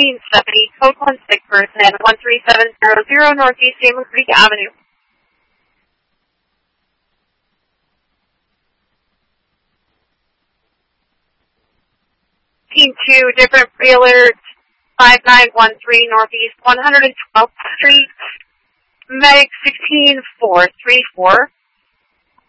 1670, code 16 person, 13700 Northeast Salmon Creek Avenue. Team 2, different pre-alert, 5913 Northeast 112th Street, Medic 16434.